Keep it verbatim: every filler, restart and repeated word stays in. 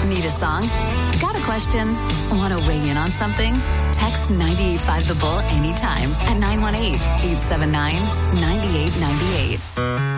Need a song? Got a question? Want to weigh in on something? Text nine eight five The Bull anytime at nine one eight, eight seven nine, nine eight nine eight.